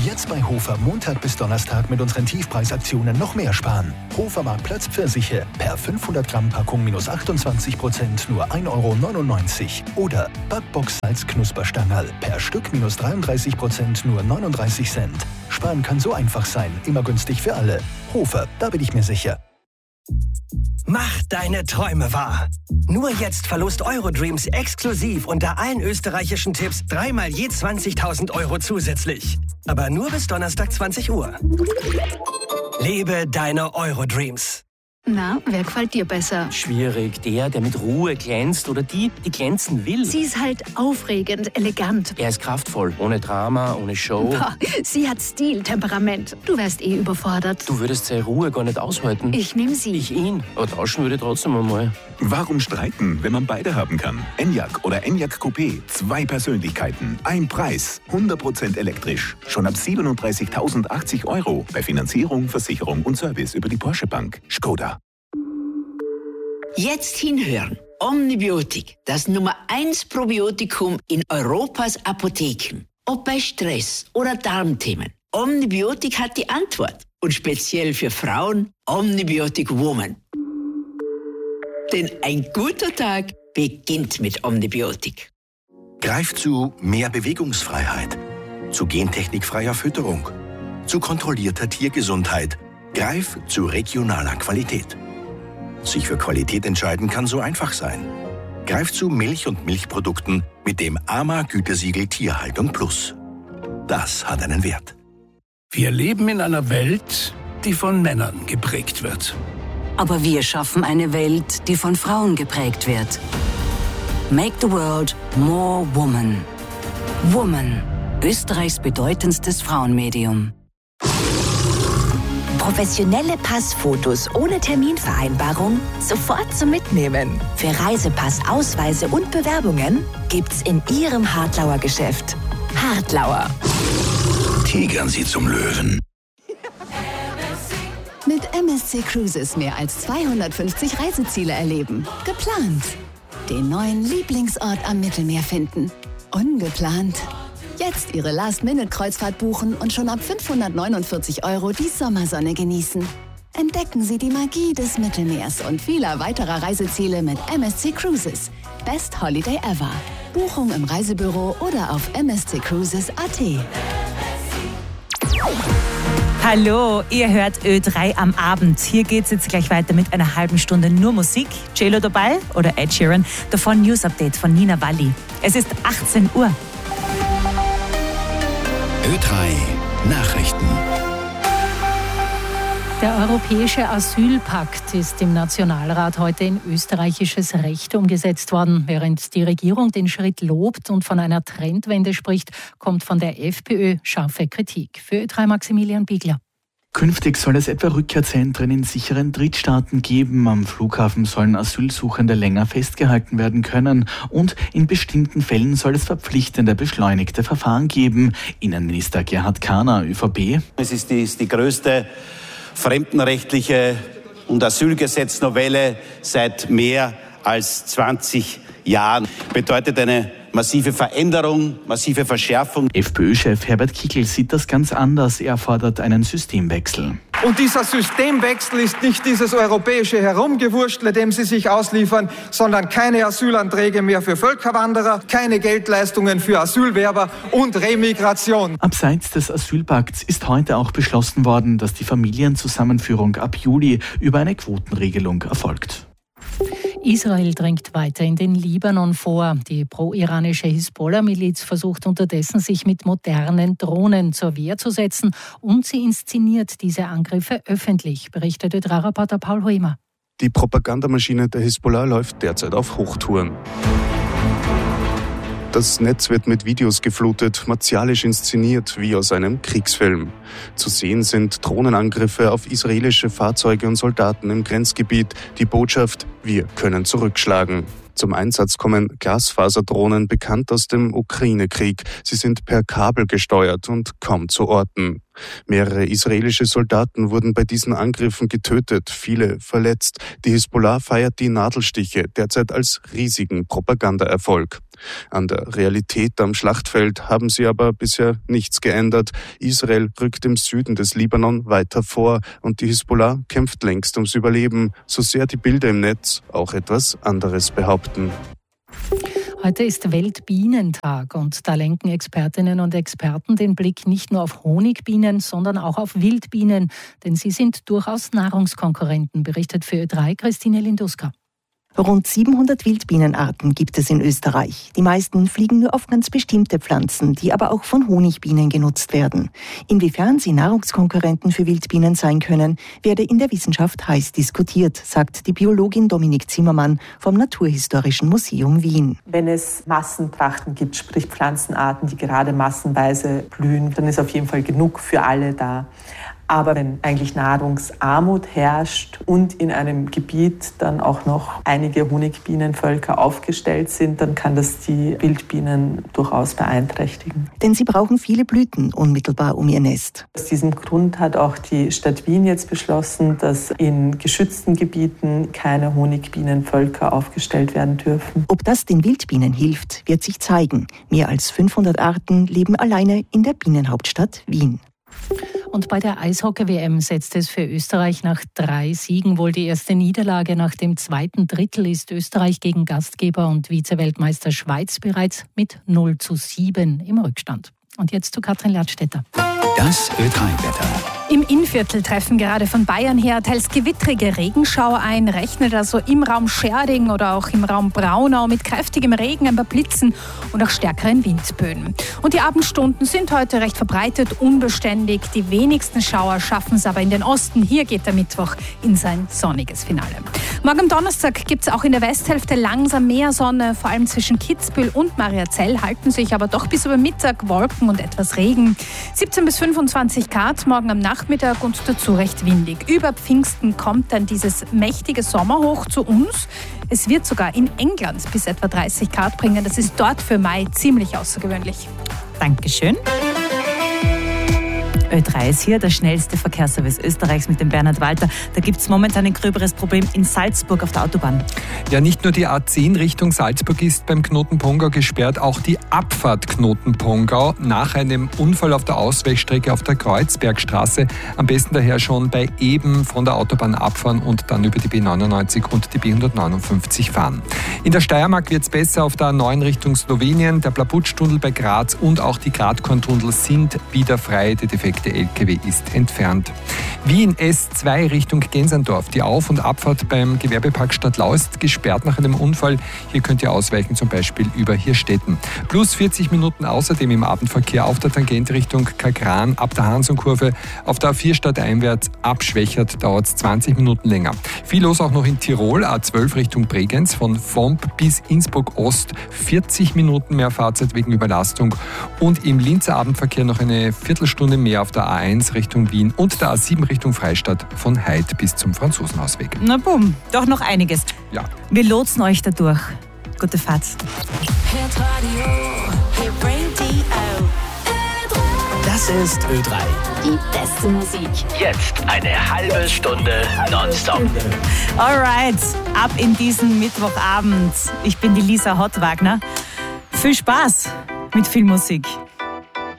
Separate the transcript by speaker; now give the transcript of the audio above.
Speaker 1: Jetzt bei Hofer Montag bis Donnerstag mit unseren Tiefpreisaktionen noch mehr sparen. Hofer Marktplatz Pfirsiche per 500 Gramm Packung minus 28% nur 1,99 €. Oder Backbox Salz Knusperstangerl per Stück minus 33% nur 39 Cent. Sparen kann so einfach sein, immer günstig für alle. Hofer, da bin ich mir sicher.
Speaker 2: Mach deine Träume wahr. Nur jetzt Verlust Eurodreams exklusiv unter allen österreichischen Tipps 3-mal je 20.000 € zusätzlich. Aber nur bis Donnerstag 20 Uhr. Lebe deine Eurodreams.
Speaker 3: Na, wer gefällt dir besser?
Speaker 4: Schwierig. Der mit Ruhe glänzt oder die glänzen will.
Speaker 3: Sie ist halt aufregend, elegant.
Speaker 4: Er ist kraftvoll, ohne Drama, ohne Show.
Speaker 3: Boah, sie hat Stil, Temperament. Du wärst überfordert.
Speaker 4: Du würdest seine Ruhe gar nicht aushalten.
Speaker 3: Ich nehme sie.
Speaker 4: Ich ihn. Aber tauschen würde ich trotzdem einmal.
Speaker 5: Warum streiten, wenn man beide haben kann? Enyaq oder Enyaq Coupé. 2 Persönlichkeiten, ein Preis. 100% elektrisch. Schon ab 37.080 € bei Finanzierung, Versicherung und Service über die Porsche Bank. Skoda.
Speaker 6: Jetzt hinhören. Omnibiotik, das Nummer 1 Probiotikum in Europas Apotheken. Ob bei Stress oder Darmthemen. Omnibiotik hat die Antwort. Und speziell für Frauen Omnibiotic Woman. Denn ein guter Tag beginnt mit Omnibiotik.
Speaker 7: Greif zu mehr Bewegungsfreiheit, zu gentechnikfreier Fütterung, zu kontrollierter Tiergesundheit. Greif zu regionaler Qualität. Sich für Qualität entscheiden kann so einfach sein. Greif zu Milch und Milchprodukten mit dem AMA-Gütesiegel Tierhaltung Plus. Das hat einen Wert.
Speaker 8: Wir leben in einer Welt, die von Männern geprägt wird.
Speaker 9: Aber wir schaffen eine Welt, die von Frauen geprägt wird. Make the world more woman. Woman, Österreichs bedeutendstes Frauenmedium.
Speaker 10: Professionelle Passfotos ohne Terminvereinbarung sofort zum Mitnehmen. Für Reisepass, Ausweise und Bewerbungen gibt's in Ihrem Hartlauer Geschäft. Hartlauer.
Speaker 7: Tigern Sie zum Löwen.
Speaker 11: Mit MSC Cruises mehr als 250 Reiseziele erleben. Geplant. Den neuen Lieblingsort am Mittelmeer finden. Ungeplant. Jetzt Ihre Last-Minute-Kreuzfahrt buchen und schon ab 549 € die Sommersonne genießen. Entdecken Sie die Magie des Mittelmeers und vieler weiterer Reiseziele mit MSC Cruises. Best Holiday ever. Buchung im Reisebüro oder auf msccruises.at.
Speaker 12: Hallo, ihr hört Ö3 am Abend. Hier geht's jetzt gleich weiter mit einer halben Stunde nur Musik. JLo dabei oder Ed Sheeran. Davon News Update von Nina Walli. Es ist 18 Uhr.
Speaker 7: Ö3 Nachrichten.
Speaker 13: Der Europäische Asylpakt ist im Nationalrat heute in österreichisches Recht umgesetzt worden. Während die Regierung den Schritt lobt und von einer Trendwende spricht, kommt von der FPÖ scharfe Kritik. Für Ö3 Maximilian Biegler.
Speaker 14: Künftig soll es etwa Rückkehrzentren in sicheren Drittstaaten geben. Am Flughafen sollen Asylsuchende länger festgehalten werden können. Und in bestimmten Fällen soll es verpflichtende beschleunigte Verfahren geben. Innenminister Gerhard Kahner, ÖVP.
Speaker 15: Es ist die größte fremdenrechtliche und Asylgesetznovelle seit mehr als 20 Jahren. Bedeutet eine massive Veränderung, massive Verschärfung.
Speaker 14: FPÖ-Chef Herbert Kickl sieht das ganz anders. Er fordert einen Systemwechsel.
Speaker 16: Und dieser Systemwechsel ist nicht dieses europäische Herumgewurschtle, dem Sie sich ausliefern, sondern keine Asylanträge mehr für Völkerwanderer, keine Geldleistungen für Asylwerber und Remigration.
Speaker 14: Abseits des Asylpakts ist heute auch beschlossen worden, dass die Familienzusammenführung ab Juli über eine Quotenregelung erfolgt.
Speaker 13: Israel dringt weiter in den Libanon vor. Die pro-iranische Hisbollah-Miliz versucht unterdessen, sich mit modernen Drohnen zur Wehr zu setzen und sie inszeniert diese Angriffe öffentlich, berichtete Ö3-Reporter Paul Huemer.
Speaker 17: Die Propagandamaschine der Hisbollah läuft derzeit auf Hochtouren. Das Netz wird mit Videos geflutet, martialisch inszeniert wie aus einem Kriegsfilm. Zu sehen sind Drohnenangriffe auf israelische Fahrzeuge und Soldaten im Grenzgebiet. Die Botschaft: Wir können zurückschlagen. Zum Einsatz kommen Glasfaserdrohnen, bekannt aus dem Ukraine-Krieg. Sie sind per Kabel gesteuert und kaum zu orten. Mehrere israelische Soldaten wurden bei diesen Angriffen getötet, viele verletzt. Die Hisbollah feiert die Nadelstiche derzeit als riesigen Propagandaerfolg. An der Realität am Schlachtfeld haben sie aber bisher nichts geändert. Israel rückt im Süden des Libanon weiter vor und die Hisbollah kämpft längst ums Überleben, so sehr die Bilder im Netz auch etwas anderes behaupten.
Speaker 13: Heute ist Weltbienentag und da lenken Expertinnen und Experten den Blick nicht nur auf Honigbienen, sondern auch auf Wildbienen, denn sie sind durchaus Nahrungskonkurrenten, berichtet für Ö3 Christine Linduska.
Speaker 18: Rund 700 Wildbienenarten gibt es in Österreich. Die meisten fliegen nur auf ganz bestimmte Pflanzen, die aber auch von Honigbienen genutzt werden. Inwiefern sie Nahrungskonkurrenten für Wildbienen sein können, werde in der Wissenschaft heiß diskutiert, sagt die Biologin Dominik Zimmermann vom Naturhistorischen Museum Wien.
Speaker 19: Wenn es Massentrachten gibt, sprich Pflanzenarten, die gerade massenweise blühen, dann ist auf jeden Fall genug für alle da. Aber wenn eigentlich Nahrungsarmut herrscht und in einem Gebiet dann auch noch einige Honigbienenvölker aufgestellt sind, dann kann das die Wildbienen durchaus beeinträchtigen.
Speaker 18: Denn sie brauchen viele Blüten unmittelbar um ihr Nest.
Speaker 19: Aus diesem Grund hat auch die Stadt Wien jetzt beschlossen, dass in geschützten Gebieten keine Honigbienenvölker aufgestellt werden dürfen.
Speaker 18: Ob das den Wildbienen hilft, wird sich zeigen. Mehr als 500 Arten leben alleine in der Bienenhauptstadt Wien.
Speaker 13: Und bei der Eishockey-WM setzt es für Österreich nach 3 Siegen wohl die erste Niederlage. Nach dem zweiten Drittel ist Österreich gegen Gastgeber und Vize-Weltmeister Schweiz bereits mit 0:7 im Rückstand. Und jetzt zu Katrin Ladstätter.
Speaker 1: Das Ö3-Wetter.
Speaker 20: Im Innviertel treffen gerade von Bayern her teils gewittrige Regenschauer ein. Rechnet also im Raum Scherding oder auch im Raum Braunau mit kräftigem Regen, ein paar Blitzen und auch stärkeren Windböen. Und die Abendstunden sind heute recht verbreitet, unbeständig. Die wenigsten Schauer schaffen es aber in den Osten. Hier geht der Mittwoch in sein sonniges Finale. Morgen am Donnerstag gibt es auch in der Westhälfte langsam mehr Sonne. Vor allem zwischen Kitzbühel und Mariazell halten sich aber doch bis über Mittag Wolken und etwas Regen. 17 bis 25 Grad morgen am Nachmittag und dazu recht windig. Über Pfingsten kommt dann dieses mächtige Sommerhoch zu uns. Es wird sogar in England bis etwa 30 Grad bringen. Das ist dort für Mai ziemlich außergewöhnlich.
Speaker 12: Dankeschön. Ö3 ist hier, der schnellste Verkehrsservice Österreichs mit dem Bernhard Walter. Da gibt es momentan ein gröberes Problem in Salzburg auf der Autobahn.
Speaker 21: Ja, nicht nur die A10 Richtung Salzburg ist beim Knoten Pongau gesperrt, auch die Abfahrt Knoten Pongau nach einem Unfall auf der Ausweichstrecke auf der Kreuzbergstraße. Am besten daher schon bei Eben von der Autobahn abfahren und dann über die B99 und die B159 fahren. In der Steiermark wird es besser auf der A9 Richtung Slowenien. Der Plabutsch-Tunnel bei Graz und auch die Gradkorn-Tunnel sind wieder frei. Der defekte LKW ist entfernt. Wien S2 Richtung Gensendorf. Die Auf- und Abfahrt beim Gewerbepark Stadtlau ist gesperrt nach einem Unfall. Hier könnt ihr ausweichen, zum Beispiel über Hirstetten. Plus 40 Minuten außerdem im Abendverkehr auf der Tangente Richtung Kagran ab der Hansonkurve. Auf der A4 stadteinwärts abschwächert dauert es 20 Minuten länger. Viel los auch noch in Tirol. A12 Richtung Bregenz von Vomp bis Innsbruck Ost. 40 Minuten mehr Fahrzeit wegen Überlastung. Und im Linzer Abendverkehr noch eine Viertelstunde mehr auf der A1 Richtung Wien und der A7 Richtung Freistadt von Heid bis zum Franzosenhausweg.
Speaker 12: Na bumm, doch noch einiges.
Speaker 21: Ja.
Speaker 12: Wir lotsen euch da durch. Gute Fahrt.
Speaker 2: Das ist Ö3.
Speaker 10: Die beste Musik.
Speaker 2: Jetzt eine halbe Stunde nonstop.
Speaker 12: Alright, ab in diesen Mittwochabend. Ich bin die Lisa Hottwagner. Viel Spaß mit viel Musik.